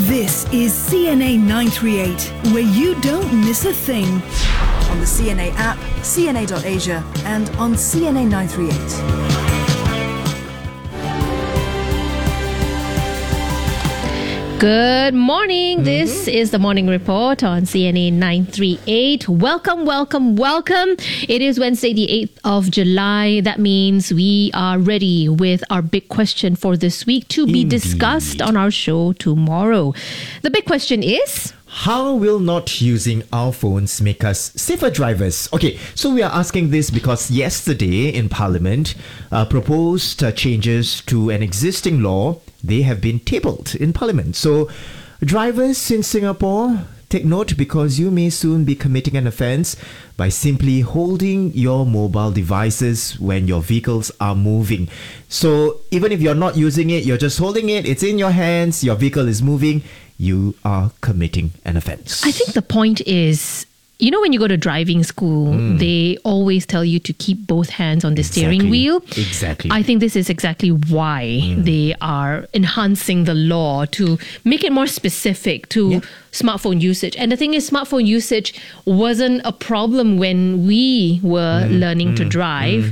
This is CNA 938, where you don't miss a thing. On the CNA app, cna.asia, and on CNA 938. Good morning. This is the Morning Report on CNA 938. Welcome. It is Wednesday, the 8th of July. That means we are ready with our big question for this week to be discussed on our show tomorrow. The big question is... how will not using our phones make us safer drivers? Okay, so we are asking this because yesterday in Parliament, proposed changes to an existing law, they have been tabled in Parliament. So drivers in Singapore, take note because you may soon be committing an offence by simply holding your mobile devices when your vehicles are moving. So even if you're not using it, you're just holding it, it's in your hands, your vehicle is moving, you are committing an offence. I think the point is, you know, when you go to driving school, they always tell you to keep both hands on the steering wheel. Exactly. I think this is exactly why they are enhancing the law to make it more specific to smartphone usage. And the thing is, smartphone usage wasn't a problem when we were learning to drive.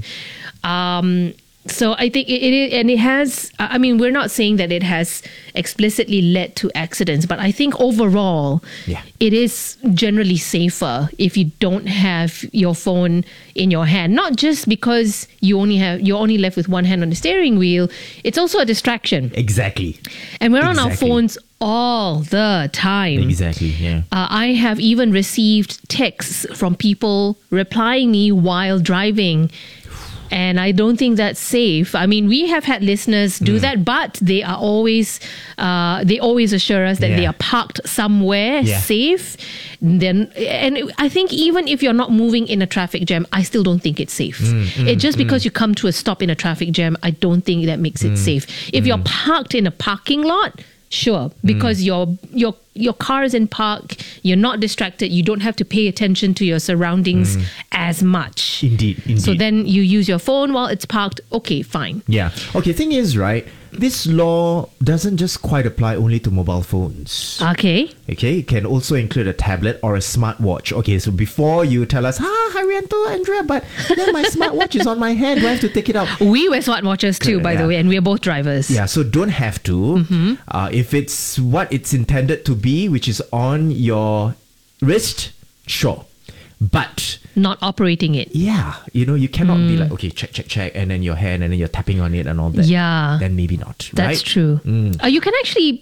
So I think it has, I mean, we're not saying that it has explicitly led to accidents, but I think overall, it is generally safer if you don't have your phone in your hand. Not just because you're only left with one hand on the steering wheel, it's also a distraction. Exactly. And we're on our phones all the time. Exactly, yeah. I have even received texts from people replying me while driving. And I don't think that's safe. I mean, we have had listeners do that, but they are always, they always assure us that they are parked somewhere safe. And I think even if you're not moving in a traffic jam, I still don't think it's safe. Just because you come to a stop in a traffic jam, I don't think that makes it safe. If you're parked in a parking lot, sure, because your car is in park, you're not distracted, you don't have to pay attention to your surroundings as much. Indeed. So then you use your phone while it's parked, okay, fine. Yeah. Okay, thing is, right, this law doesn't just quite apply only to mobile phones. Okay, it can also include a tablet or a smartwatch. Okay, so before you tell us, Haryanto, Andrea, but then my smartwatch is on my hand, do I have to take it out? We wear smartwatches too, by the way, and we are both drivers. Yeah, so don't have to. If it's what it's intended to be, which is on your wrist, sure. But not operating it. Yeah, you cannot be like, okay, check, and then your hand, and then you're tapping on it and all that. Yeah. Then maybe not, That's true. You can actually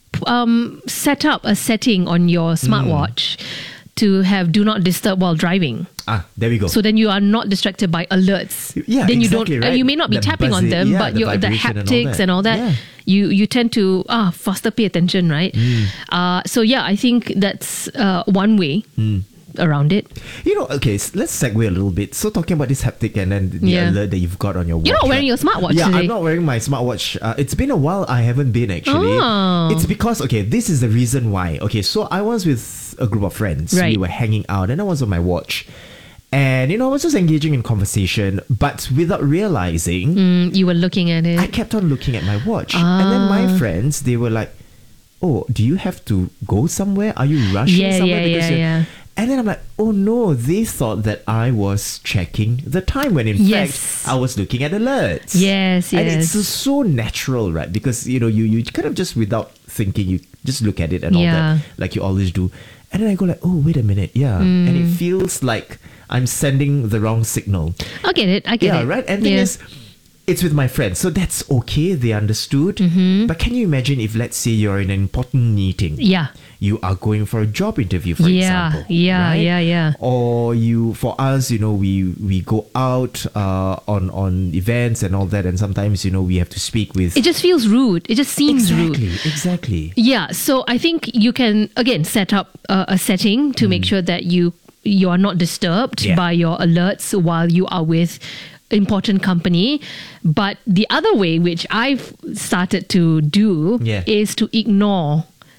set up a setting on your smartwatch to have do not disturb while driving. There we go. So then you are not distracted by alerts. Yeah, then exactly, you right? you may not be tapping on them, but the haptics and all that. You tend to faster pay attention, right? So yeah, I think that's one way around it. Okay, so let's segue a little bit. So talking about this haptic and then the alert that you've got on your watch. You're not wearing your smartwatch today. I'm not wearing my smartwatch. It's been a while I haven't been actually. It's because, this is the reason why. Okay, so I was with a group of friends. Right. We were hanging out and I was on my watch. And, I was just engaging in conversation, but without realizing... you were looking at it. I kept on looking at my watch. And then my friends, they were like, oh, do you have to go somewhere? Are you rushing somewhere? Yeah. And then I'm like, oh no, they thought that I was checking the time when in fact I was looking at alerts. Yes. And it's so natural, right? Because, you kind of just without thinking, you just look at it and all that, like you always do. And then I go like, oh, wait a minute, and it feels like I'm sending the wrong signal. I get it. Yeah, right? And the thing is, it's with my friends, so that's okay, they understood. But can you imagine if, let's say, you're in an important meeting? Yeah. You are going for a job interview, for example. Yeah. Or for us, we go out on events and all that, and sometimes, we have to speak with... It just feels rude. It just seems rude. Exactly. Yeah, so I think you can, again, set up a setting to make sure that you are not disturbed by your alerts while you are with important company. But the other way, which I've started to do, is to ignore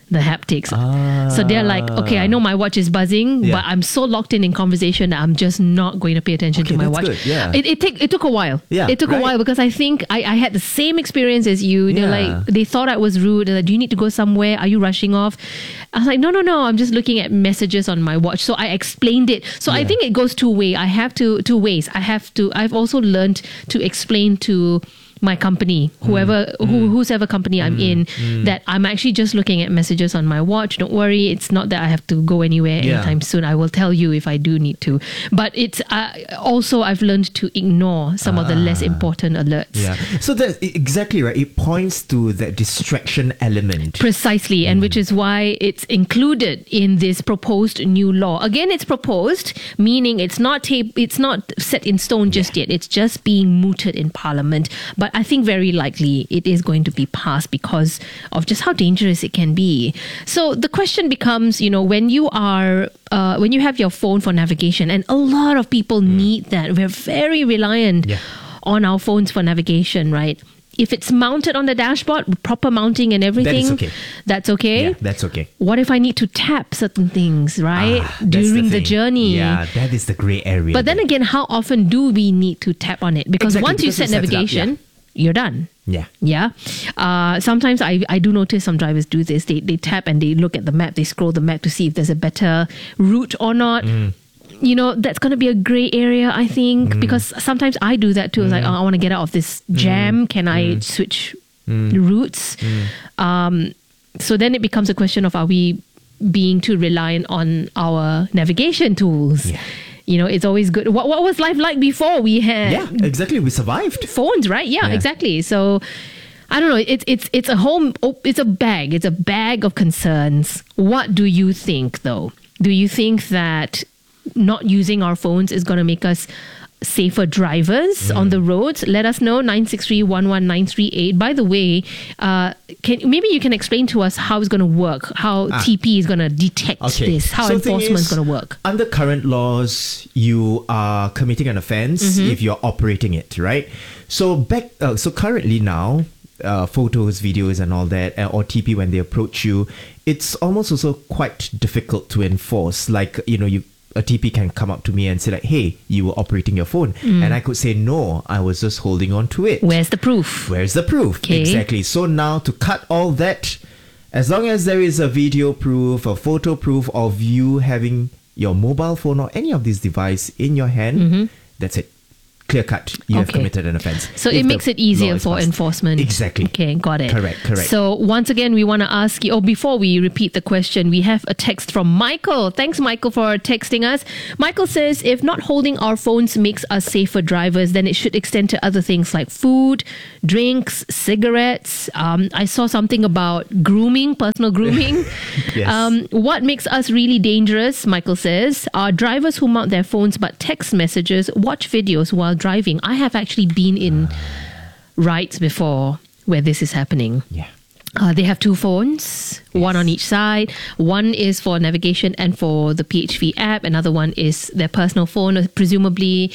the haptics. So they're like, okay, I know my watch is buzzing, Yeah. but I'm so locked in conversation that I'm just not going to pay attention to my that's watch. good, yeah. It took a while. Yeah, it took a right. while because I think I had the same experience as you. They're Yeah. like, they thought I was rude. They're like, do you need to go somewhere? Are you rushing off? I was like, no, I'm just looking at messages on my watch. So I explained it. So I think it goes two ways. I've also learned to explain to my company, whosever company I'm in, that I'm actually just looking at messages on my watch. Don't worry, it's not that I have to go anywhere anytime soon. I will tell you if I do need to. But it's also I've learned to ignore some of the less important alerts. Yeah. So that's exactly right. It points to that distraction element. Precisely, and which is why it's included in this proposed new law. Again, it's proposed, meaning it's not set in stone just yet. It's just being mooted in Parliament. But I think very likely it is going to be passed because of just how dangerous it can be. So the question becomes, when you have your phone for navigation, and a lot of people need that. We're very reliant on our phones for navigation, right? If it's mounted on the dashboard, with proper mounting and everything, that's okay. Yeah, that's okay. What if I need to tap certain things, right? That's During the thing. journey? Yeah, that is the grey area. But then again, how often do we need to tap on it? Because Exactly, once you because set you set it up, navigation, you're done. Yeah. Yeah. Sometimes I do notice some drivers do this. They tap and they look at the map. They scroll the map to see if there's a better route or not. That's going to be a grey area, I think, because sometimes I do that too. It's like, I want to get out of this jam. Can I switch routes? So then it becomes a question of, are we being too reliant on our navigation tools? Yeah. It's always good. What was life like before we had Yeah, exactly. We survived. phones, right? Yeah, Yeah. exactly. So I don't know. It's a bag. It's a bag of concerns. What do you think, though? Do you think that not using our phones is going to make us safer drivers on the roads? Let us know. 963-11938. By the way, maybe you can explain to us how it's going to work, how TP is going to detect this, how So the thing enforcement is is, going to work. Under current laws, you are committing an offense if you're operating it, right? So currently now, photos, videos, and all that, or TP when they approach you, it's almost also quite difficult to enforce. Like a TP can come up to me and say like, hey, you were operating your phone. And I could say, no, I was just holding on to it. Where's the proof? Where's the proof? Okay. Exactly. So now to cut all that, as long as there is a video proof, a photo proof of you having your mobile phone or any of these devices in your hand, that's it. Clear cut. You have committed an offense. So If it the makes it law easier is for passed. enforcement. Exactly. Okay, got it. Correct. So once again, we want to ask you, before we repeat the question, we have a text from Michael. Thanks, Michael, for texting us. Michael says, if not holding our phones makes us safer drivers, then it should extend to other things like food, drinks, cigarettes. I saw something about grooming, personal grooming. Yes. What makes us really dangerous, Michael says, are drivers who mount their phones but text messages, watch videos while driving. I have actually been in rides before where this is happening. Yeah. They have two phones, one on each side. One is for navigation and for the PHV app. Another one is their personal phone, presumably.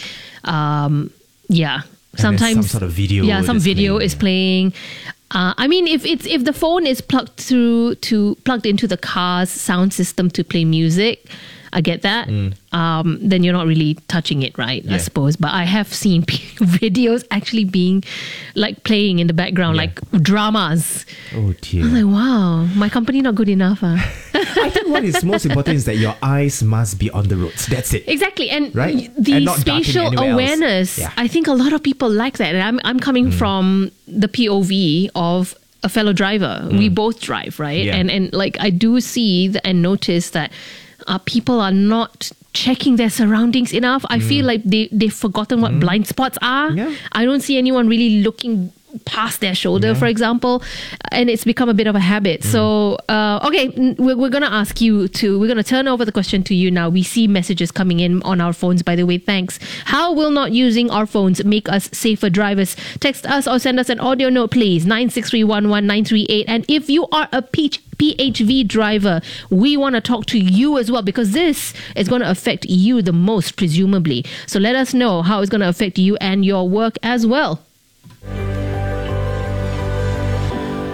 Sometimes some sort of video. Yeah, some that's video playing, is playing. I mean, if the phone is plugged into the car's sound system to play music, I get that. Then you're not really touching it, right? I Yeah. suppose. But I have seen videos actually being like playing in the background, Yeah. like dramas. Oh dear. I'm like, wow, my company not good enough. I think what is most important is that your eyes must be on the roads. That's it. Exactly, and Right? the And not darting spatial anywhere else. awareness. Yeah. I think a lot of people like that, and I'm coming from the POV of a fellow driver. We both drive, right? Yeah. And like I do see and notice that people are not checking their surroundings enough. I feel like they've forgotten what blind spots are. Yeah. I don't see anyone really looking past their shoulder, for example, and it's become a bit of a habit. So, we're going to ask you we're going to turn over the question to you now. We see messages coming in on our phones, by the way. Thanks. How will not using our phones make us safer drivers? Text us or send us an audio note, please. 963-11938. And if you are a PHV driver, we want to talk to you as well, because this is going to affect you the most, presumably. So let us know how it's going to affect you and your work as well.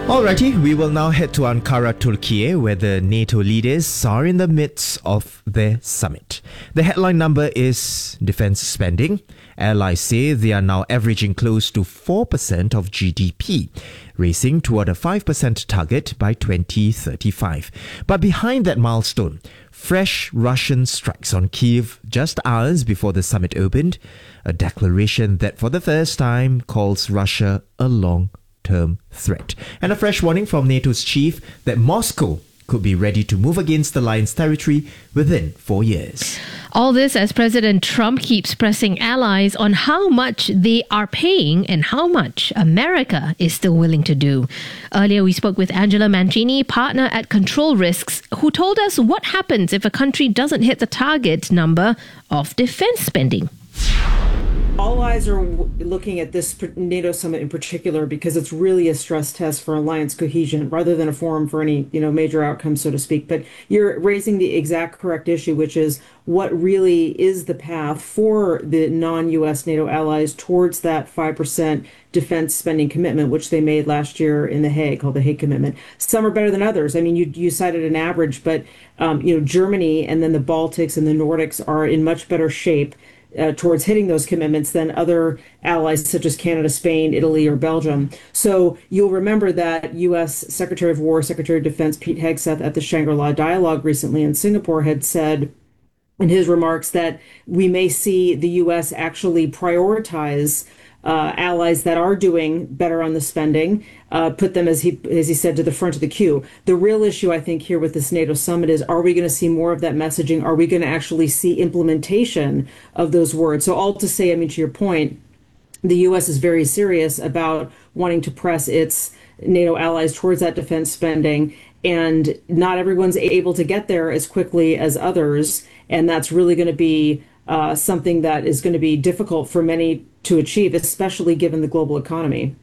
Alrighty, we will now head to Ankara, Turkey, where the NATO leaders are in the midst of their summit. The headline number is defense spending. Allies say they are now averaging close to 4% of GDP, racing toward a 5% target by 2035. But behind that milestone, fresh Russian strikes on Kyiv just hours before the summit opened, a declaration that for the first time calls Russia a long-term threat. And a fresh warning from NATO's chief that Moscow could be ready to move against the alliance territory within 4 years. All this as President Trump keeps pressing allies on how much they are paying and how much America is still willing to do. Earlier, we spoke with Angela Mancini, partner at Control Risks, who told us what happens if a country doesn't hit the target number of defense spending. All eyes are looking at this NATO summit in particular because it's really a stress test for alliance cohesion rather than a forum for any, major outcomes, so to speak. But you're raising the exact correct issue, which is what really is the path for the non-U.S. NATO allies towards that 5% defense spending commitment, which they made last year in The Hague, called the Hague Commitment. Some are better than others. I mean, you cited an average, but, Germany and then the Baltics and the Nordics are in much better shape towards hitting those commitments than other allies such as Canada, Spain, Italy, or Belgium. So you'll remember that U.S. Secretary of War, Secretary of Defense Pete Hegseth at the Shangri-La Dialogue recently in Singapore had said in his remarks that we may see the U.S. actually prioritize allies that are doing better on the spending, put them, as he said, to the front of the queue. The real issue, I think, here with this NATO summit is, are we going to see more of that messaging? Are we going to actually see implementation of those words? So all to say, to your point, the U.S. is very serious about wanting to press its NATO allies towards that defense spending, and not everyone's able to get there as quickly as others, and that's really going to be something that is going to be difficult for many to achieve, especially given the global economy.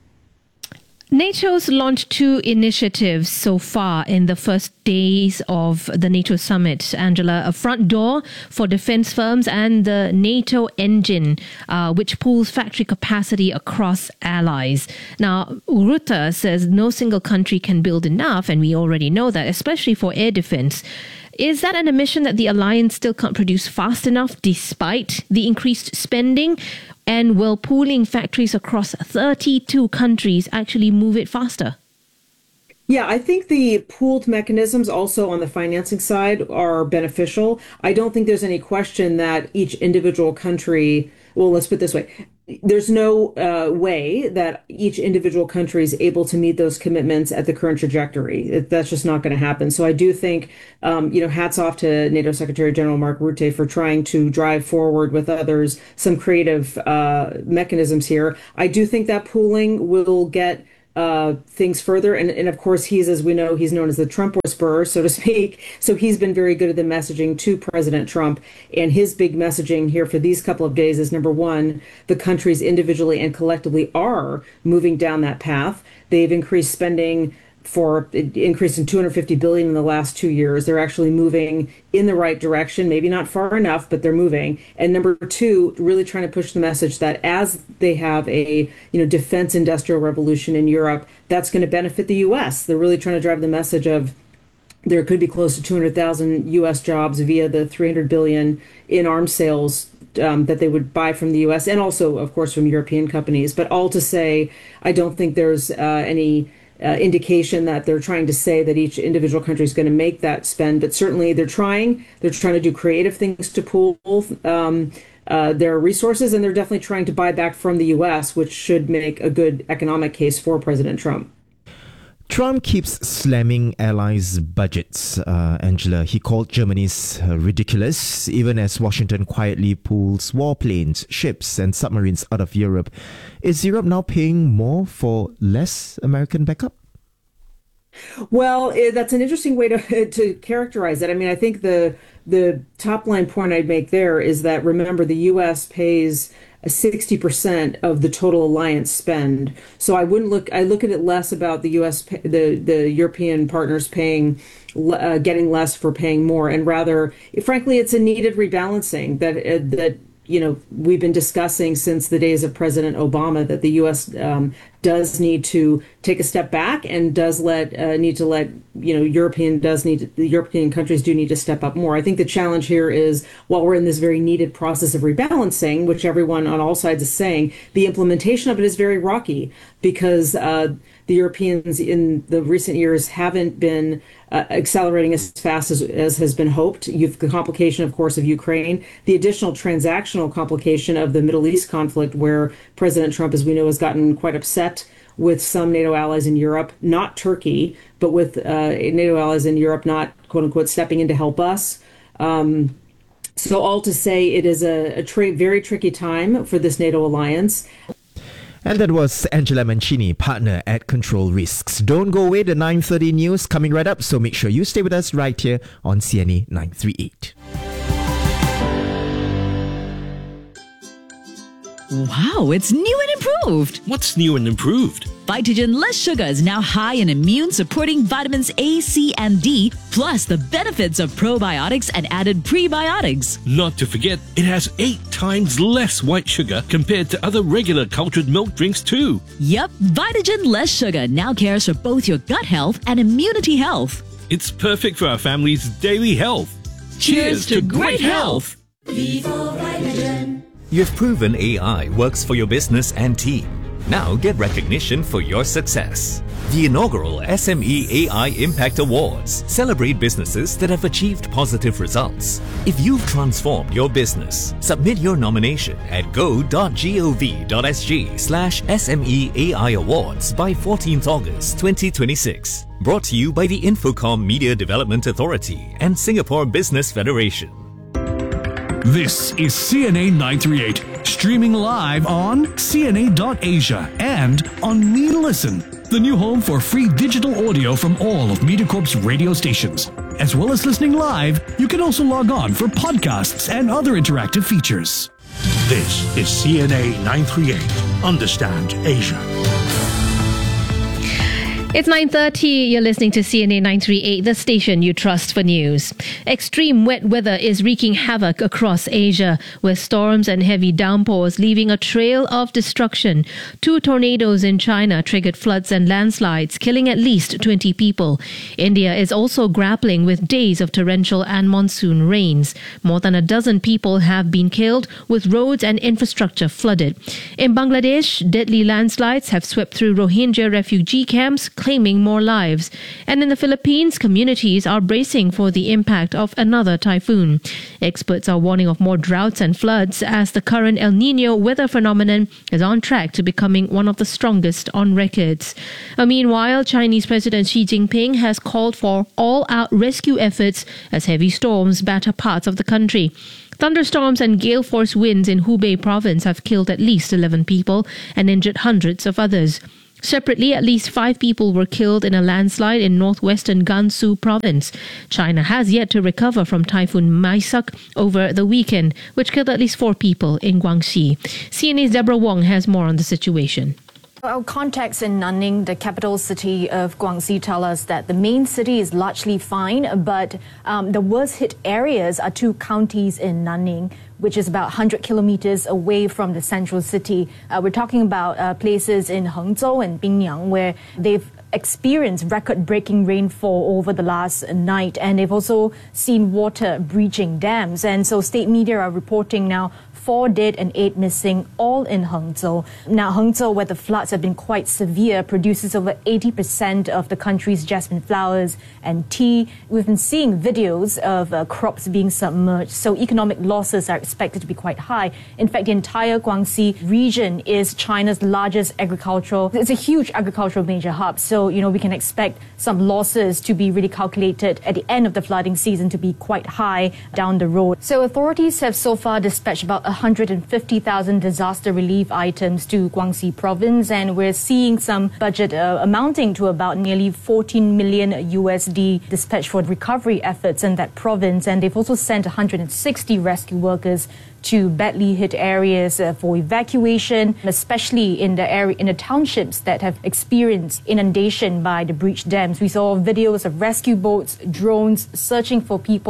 NATO's launched 2 initiatives so far in the first days of the NATO summit, Angela. A front door for defense firms and the NATO engine, which pools factory capacity across allies. Now, Rutte says no single country can build enough, and we already know that, especially for air defense. Is that an admission that the alliance still can't produce fast enough despite the increased spending? And will pooling factories across 32 countries actually move it faster? Yeah, I think the pooled mechanisms also on the financing side are beneficial. I don't think there's any question that each individual country, well, let's put it this way. There's no way that each individual country is able to meet those commitments at the current trajectory. That's just not going to happen. So I do think, hats off to NATO Secretary General Mark Rutte for trying to drive forward with others some creative mechanisms here. I do think that pooling will get things further. And of course, he's, as we know, he's known as the Trump whisperer, so to speak. So he's been very good at the messaging to President Trump. And his big messaging here for these couple of days is, number one, the countries individually and collectively are moving down that path. They've increased spending increase in $250 billion in the last 2 years. They're actually moving in the right direction, maybe not far enough, but they're moving. And number two, really trying to push the message that as they have a defense industrial revolution in Europe, that's going to benefit the U.S. They're really trying to drive the message of there could be close to 200,000 U.S. jobs via the $300 billion in arms sales that they would buy from the U.S. and also, of course, from European companies. But all to say, I don't think there's any indication that they're trying to say that each individual country is going to make that spend, but certainly they're trying to do creative things to pool their resources, and they're definitely trying to buy back from the U.S., which should make a good economic case for President Trump. Trump keeps slamming allies' budgets, Angela. He called Germany's ridiculous, even as Washington quietly pulls warplanes, ships and submarines out of Europe. Is Europe now paying more for less American backup? Well, that's an interesting way to characterize it. I think the top line point I'd make there is that, remember, the U.S. pays 60% of the total alliance spend. So I look at it less about the U.S., the European partners getting less for paying more, and rather, frankly, it's a needed rebalancing that we've been discussing since the days of President Obama, that the U.S. does need to take a step back and does need to let the European countries do need to step up more. I think the challenge here is, while we're in this very needed process of rebalancing, which everyone on all sides is saying, the implementation of it is very rocky because the Europeans in the recent years haven't been accelerating as fast as has been hoped. You've the complication, of course, of Ukraine, the additional transactional complication of the Middle East conflict, where President Trump, as we know, has gotten quite upset with some NATO allies in Europe, not Turkey, but with NATO allies in Europe not, quote unquote, stepping in to help us. So all to say, it is a very tricky time for this NATO alliance. And that was Angela Mancini, partner at Control Risks. Don't go away, the 9:30 news coming right up, so make sure you stay with us right here on CNA 938. Wow, it's new and improved. What's new and improved? Vitagen Less Sugar is now high in immune-supporting vitamins A, C, and D, plus the benefits of probiotics and added prebiotics. Not to forget, it has 8 times less white sugar compared to other regular cultured milk drinks too. Yep, Vitagen Less Sugar now cares for both your gut health and immunity health. It's perfect for our family's daily health. Cheers to great health! You've proven AI works for your business and team. Now get recognition for your success. The inaugural SME AI Impact Awards celebrate businesses that have achieved positive results. If you've transformed your business, submit your nomination at go.gov.sg/SME AI Awards by 14th August 2026. Brought to you by the Infocom Media Development Authority and Singapore Business Federation. This is CNA 938, streaming live on CNA.Asia and on Me Listen, the new home for free digital audio from all of MediaCorp's radio stations. As well as listening live, you can also log on for podcasts and other interactive features. This is CNA 938. Understand Asia. It's 9:30. You're listening to CNA 938, the station you trust for news. Extreme wet weather is wreaking havoc across Asia, with storms and heavy downpours leaving a trail of destruction. 2 tornadoes in China triggered floods and landslides, killing at least 20 people. India is also grappling with days of torrential and monsoon rains. More than a dozen people have been killed, with roads and infrastructure flooded. In Bangladesh, deadly landslides have swept through Rohingya refugee camps, claiming more lives. And in the Philippines, communities are bracing for the impact of another typhoon. Experts are warning of more droughts and floods as the current El Nino weather phenomenon is on track to becoming one of the strongest on records. Meanwhile, Chinese President Xi Jinping has called for all-out rescue efforts as heavy storms batter parts of the country. Thunderstorms and gale force winds in Hubei province have killed at least 11 people and injured hundreds of others. Separately, at least 5 people were killed in a landslide in northwestern Gansu province. China has yet to recover from Typhoon Maisak over the weekend, which killed at least 4 people in Guangxi. CNA's Deborah Wong has more on the situation. Our contacts in Nanning, the capital city of Guangxi, tell us that the main city is largely fine, but the worst hit areas are 2 counties in Nanning, which is about 100 kilometers away from the central city. We're talking about places in Hangzhou and Binyang, where they've experienced record-breaking rainfall over the last night, and they've also seen water breaching dams. And so state media are reporting now 4 dead and 8 missing, all in Hangzhou. Now, Hangzhou, where the floods have been quite severe, produces over 80% of the country's jasmine flowers and tea. We've been seeing videos of crops being submerged, so economic losses are expected to be quite high. In fact, the entire Guangxi region is China's largest agricultural, it's a huge agricultural major hub, so, we can expect some losses to be really calculated at the end of the flooding season to be quite high down the road. So authorities have so far dispatched about 150,000 disaster relief items to Guangxi province, and we're seeing some budget amounting to about nearly 14 million USD dispatched for recovery efforts in that province. And they've also sent 160 rescue workers to badly hit areas for evacuation, especially in the townships that have experienced inundation by the breached dams. We saw videos of rescue boats, drones searching for people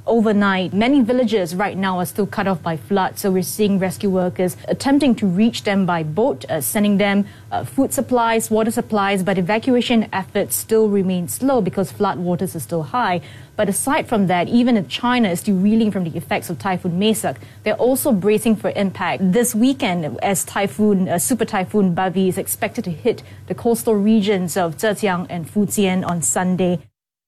overnight. Many villages right now are still cut off by flood, so we're seeing rescue workers attempting to reach them by boat, sending them food supplies, water supplies, but evacuation efforts still remain slow because flood waters are still high. But aside from that, even if China is still reeling from the effects of Typhoon Mesak, they're also bracing for impact this weekend as Super Typhoon Bavi is expected to hit the coastal regions of Zhejiang and Fujian on Sunday.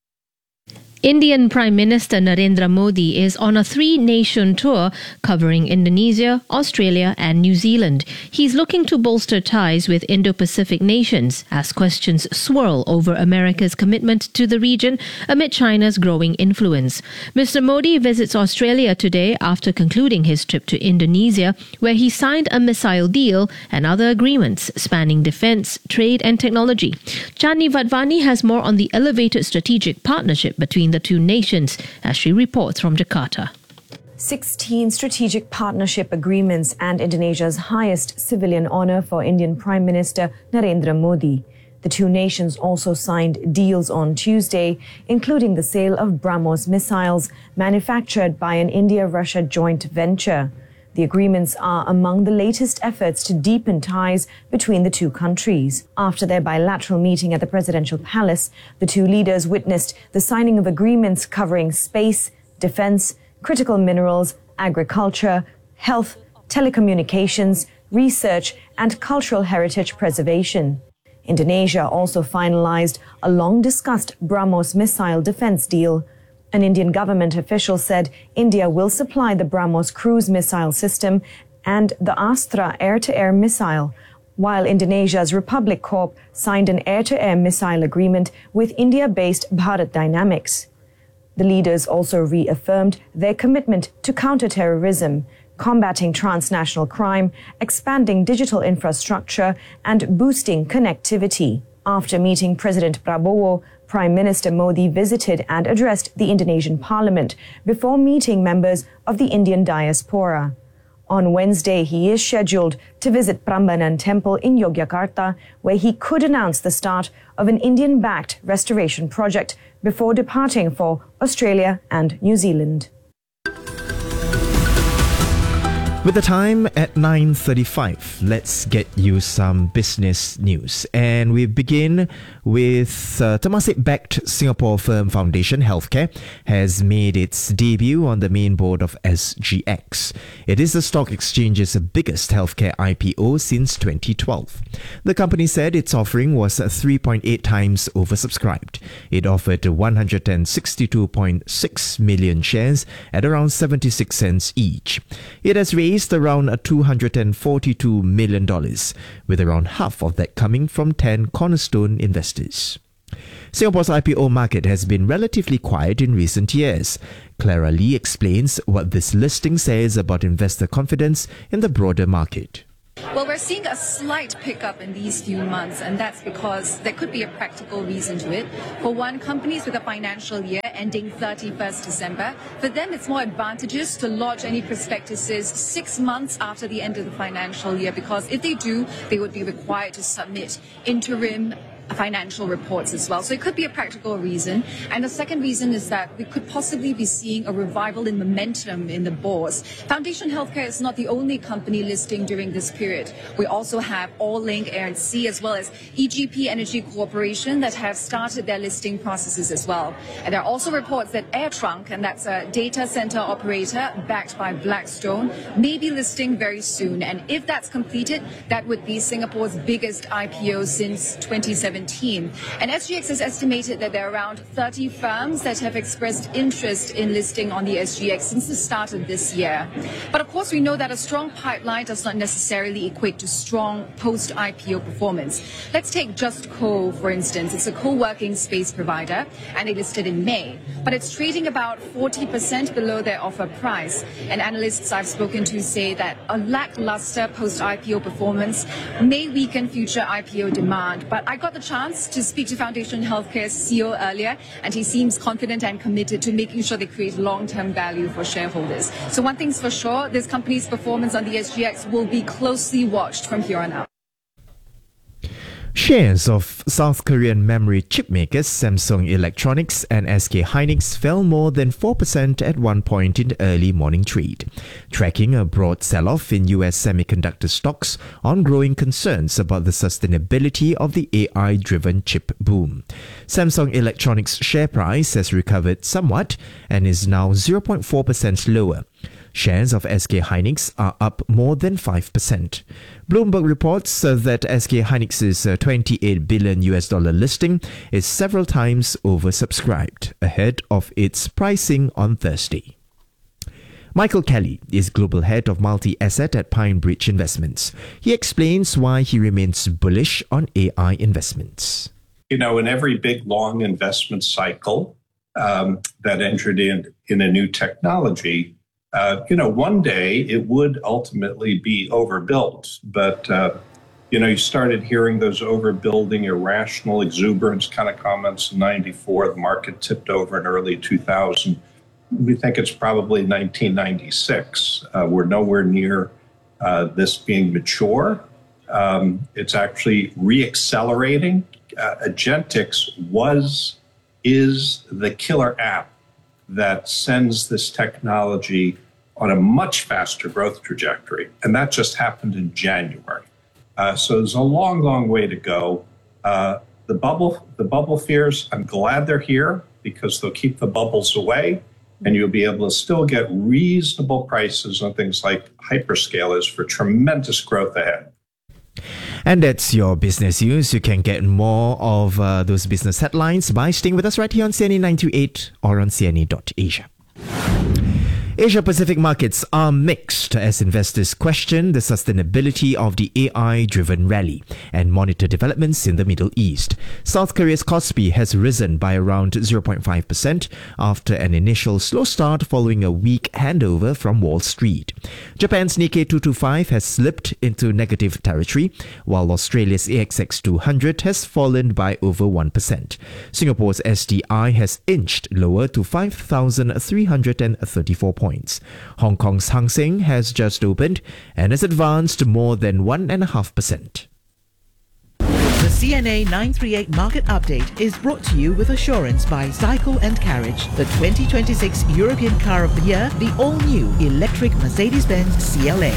Indian Prime Minister Narendra Modi is on a 3-nation tour covering Indonesia, Australia and New Zealand. He's looking to bolster ties with Indo-Pacific nations as questions swirl over America's commitment to the region amid China's growing influence. Mr. Modi visits Australia today after concluding his trip to Indonesia, where he signed a missile deal and other agreements spanning defence, trade and technology. Chandni Vadvani has more on the elevated strategic partnership between the two nations as she reports from Jakarta. 16 strategic partnership agreements and Indonesia's highest civilian honour for Indian Prime Minister Narendra Modi. The two nations also signed deals on Tuesday, including the sale of BrahMos missiles manufactured by an India-Russia joint venture. The agreements are among the latest efforts to deepen ties between the two countries. After their bilateral meeting at the presidential palace, the two leaders witnessed the signing of agreements covering space, defense, critical minerals, agriculture, health, telecommunications, research, and cultural heritage preservation. Indonesia also finalized a long-discussed BrahMos missile defense deal. An Indian government official said India will supply the BrahMos cruise missile system and the Astra air-to-air missile, while Indonesia's Republic Corp signed an air-to-air missile agreement with India-based Bharat Dynamics. The leaders also reaffirmed their commitment to counter-terrorism, combating transnational crime, expanding digital infrastructure, and boosting connectivity. After meeting President Prabowo, Prime Minister Modi visited and addressed the Indonesian parliament before meeting members of the Indian diaspora. On Wednesday, he is scheduled to visit Prambanan Temple in Yogyakarta, where he could announce the start of an Indian-backed restoration project before departing for Australia and New Zealand. With the time at 9:35, let's get you some business news. And we begin with Temasek-backed Singapore firm Foundation Healthcare has made its debut on the main board of SGX. It is the stock exchange's biggest healthcare IPO since 2012. The company said its offering was 3.8 times oversubscribed. It offered 162.6 million shares at around 76 cents each. It has raised around $242 million, with around half of that coming from 10 cornerstone investors. Singapore's IPO market has been relatively quiet in recent years. Clara Lee explains what this listing says about investor confidence in the broader market. Well, we're seeing a slight pickup in these few months, and that's because there could be a practical reason to it. For one, companies with a financial year ending 31st December, for them it's more advantageous to lodge any prospectuses 6 months after the end of the financial year, because if they do, they would be required to submit interim financial reports as well. So it could be a practical reason. And the second reason is that we could possibly be seeing a revival in momentum in the bourse. Foundation Healthcare is not the only company listing during this period. We also have All-Link Air & Sea as well as EGP Energy Corporation that have started their listing processes as well. And there are also reports that AirTrunk, and that's a data center operator backed by Blackstone, may be listing very soon. And if that's completed, that would be Singapore's biggest IPO since 2017. And SGX has estimated that there are around 30 firms that have expressed interest in listing on the SGX since the start of this year. But of course, we know that a strong pipeline does not necessarily equate to strong post-IPO performance. Let's take Just Co, for instance. It's a co-working space provider, and it listed in May. But it's trading about 40% below their offer price. And analysts I've spoken to say that a lackluster post-IPO performance may weaken future IPO demand. But I got the chance to speak to Foundation Healthcare's CEO earlier, and he seems confident and committed to making sure they create long-term value for shareholders. So one thing's for sure, this company's performance on the SGX will be closely watched from here on out. Shares of South Korean memory chip makers Samsung Electronics and SK Hynix fell more than 4% at one point in early morning trade, tracking a broad sell-off in US semiconductor stocks on growing concerns about the sustainability of the AI-driven chip boom. Samsung Electronics' share price has recovered somewhat and is now 0.4% lower. Shares of SK Hynix are up more than 5%. Bloomberg reports that SK Hynix's $28 billion listing is several times oversubscribed ahead of its pricing on Thursday. Michael Kelly is Global Head of Multi-Asset at PineBridge Investments. He explains why he remains bullish on AI investments. In every big, long investment cycle that entered in a new technology, one day it would ultimately be overbuilt. But, you started hearing those overbuilding, irrational, exuberance kind of comments in 94. The market tipped over in early 2000. We think it's probably 1996. We're nowhere near this being mature. It's actually reaccelerating. Agentix is the killer app that sends this technology on a much faster growth trajectory. And that just happened in January. So there's a long, long way to go. The bubble fears, I'm glad they're here because they'll keep the bubbles away and you'll be able to still get reasonable prices on things like hyperscalers for tremendous growth ahead. And that's your business news. You can get more of those business headlines by staying with us right here on CNA 928 or on CNA.Asia. Asia Pacific markets are mixed as investors question the sustainability of the AI-driven rally and monitor developments in the Middle East. South Korea's Kospi has risen by around 0.5% after an initial slow start following a weak handover from Wall Street. Japan's Nikkei 225 has slipped into negative territory, while Australia's ASX 200 has fallen by over 1%. Singapore's STI has inched lower to 5,334 points. Hong Kong's Hang Seng has just opened and has advanced more than 1.5%. The CNA 938 Market Update is brought to you with assurance by Cycle and Carriage, the 2026 European Car of the Year, the all-new electric Mercedes-Benz CLA.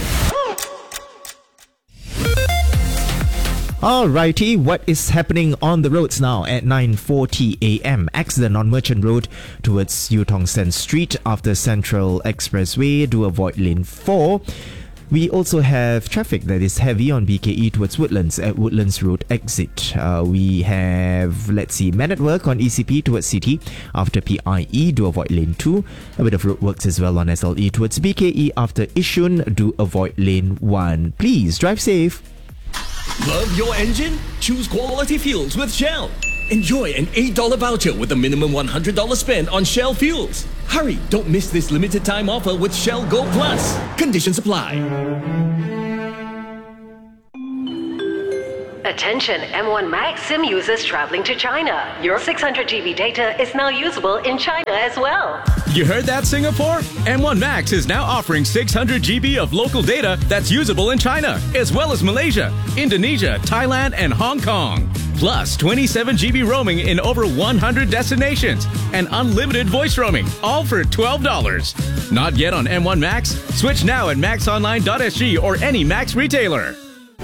Alrighty, what is happening on the roads now at 9:40 a.m. Accident on Merchant Road towards Eu Tong Sen Street after Central Expressway. Do avoid lane 4. We also have traffic that is heavy on BKE towards Woodlands at Woodlands Road exit. We have, men at work on ECP towards City after PIE. Do avoid lane 2. A bit of roadworks as well on SLE towards BKE after Yishun. Do avoid lane 1. Please drive safe. Love your engine? Choose quality fuels with Shell. Enjoy an $8 voucher with a minimum $100 spend on Shell fuels. Hurry, don't miss this limited time offer with Shell Go Plus. Conditions apply. Attention M1 Max SIM users traveling to China. Your 600 GB data is now usable in China as well. You heard that, Singapore? M1 Max is now offering 600 GB of local data that's usable in China, as well as Malaysia, Indonesia, Thailand, and Hong Kong. Plus 27 GB roaming in over 100 destinations and unlimited voice roaming, all for $12. Not yet on M1 Max? Switch now at maxonline.sg or any Max retailer.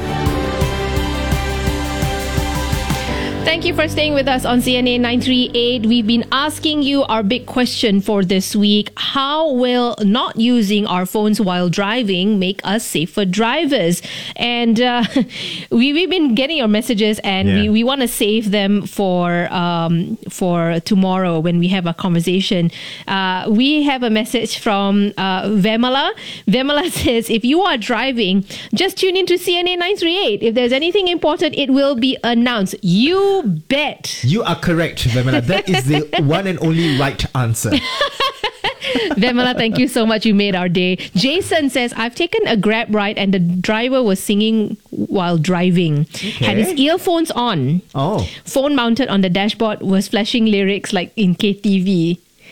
Thank you for staying with us on CNA 938. We've been asking you our big question for this week. How will not using our phones while driving make us safer drivers? And we've been getting your messages, and we want to save them for tomorrow when we have a conversation. We have a message from Vemala. Vemala says, if you are driving, just tune into CNA 938. If there's anything important, it will be announced. You bet. You are correct, Vemala. That is the one and only right answer. Vemala, thank you so much. You made our day. Jason says, I've taken a Grab ride and the driver was singing while driving. Okay. Had his earphones on. Oh. Phone mounted on the dashboard, was flashing lyrics like in KTV.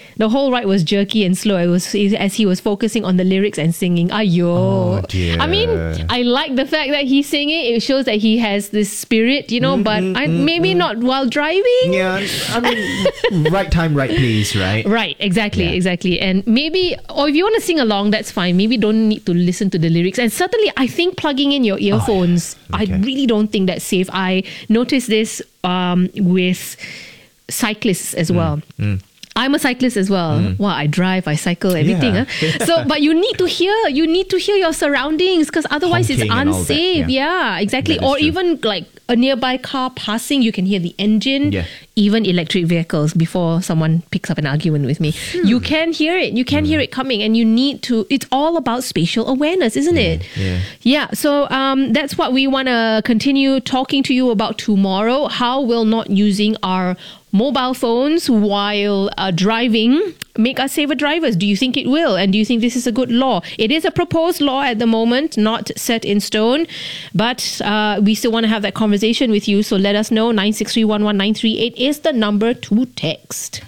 The whole ride was jerky and slow. It was as he was focusing on the lyrics and singing. Ayo. Oh, dear. I mean, I like the fact that he's singing. It shows that he has this spirit, but maybe not while driving. Yeah, I mean, right time, right place, right? Right, exactly. And maybe, or if you want to sing along, that's fine. Maybe don't need to listen to the lyrics. And certainly, I think plugging in your earphones, I really don't think that's safe. I noticed this with cyclists as well. I'm a cyclist as well. Well, I drive, I cycle, everything. Yeah. So, but you need to hear your surroundings, because otherwise Honking it's and all that, unsafe. Yeah, exactly. That is Or true. even like a nearby car passing, you can hear the engine. Yeah. Even electric vehicles, before someone picks up an argument with me. You can hear it. You can hear it coming, and you need to. It's all about spatial awareness, isn't it? Yeah. So that's what we want to continue talking to you about tomorrow. How will not using our mobile phones while driving make us safer drivers? Do you think it will? And do you think this is a good law? It is a proposed law at the moment, not set in stone, but we still want to have that conversation with you. So let us know. 963-11938 is the number to text.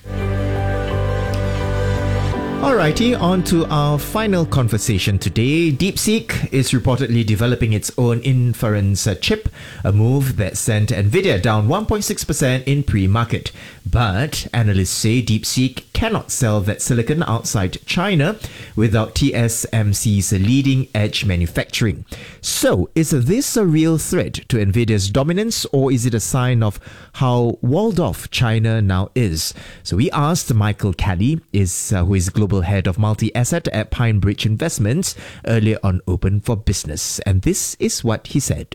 Alrighty, on to our final conversation today. DeepSeek is reportedly developing its own inference chip, a move that sent Nvidia down 1.6% in pre-market. But analysts say DeepSeek cannot sell that silicon outside China without TSMC's leading-edge manufacturing. So, is this a real threat to Nvidia's dominance, or is it a sign of how walled off China now is? So we asked Michael Kelly, who is global head of multi-asset at PineBridge Investments, earlier on Open for Business. And this is what he said.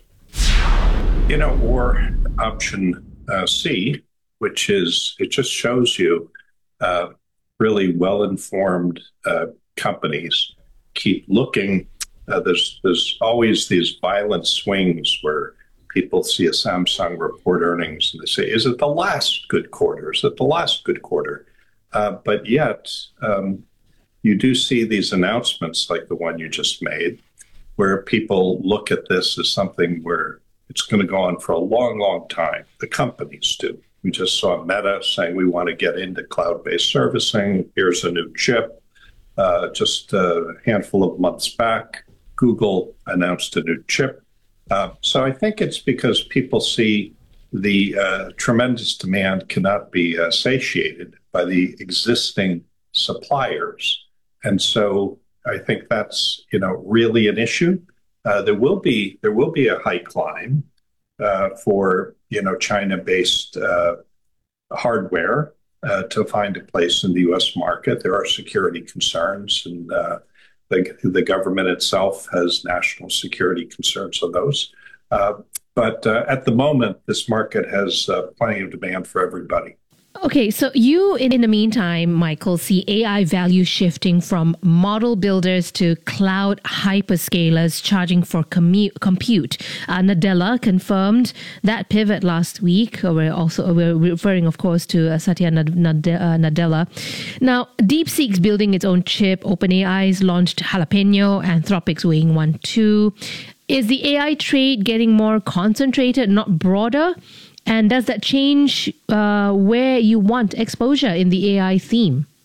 Or option C, which is, it just shows you really well-informed companies keep looking. There's always these violent swings where people see a Samsung report earnings and they say, is it the last good quarter? Is it the last good quarter? But yet, you do see these announcements like the one you just made, where people look at this as something where it's going to go on for a long, long time. The companies do. We just saw Meta saying we want to get into cloud-based servicing. Here's a new chip. Just a handful of months back, Google announced a new chip. So I think it's because people see the tremendous demand cannot be satiated by the existing suppliers. And so I think that's, really an issue. There will be a high climb for, China-based hardware to find a place in the U.S. market. There are security concerns, and the government itself has national security concerns on those. But at the moment, this market has plenty of demand for everybody. Okay, so you, in the meantime, Michael, see AI value shifting from model builders to cloud hyperscalers charging for compute. Nadella confirmed that pivot last week. We're referring, of course, to Satya Nadella. Now, DeepSeek's building its own chip. OpenAI's launched Jalapeno. Anthropic's weighing 1-2. Is the AI trade getting more concentrated, not broader? And does that change where you want exposure in the AI theme?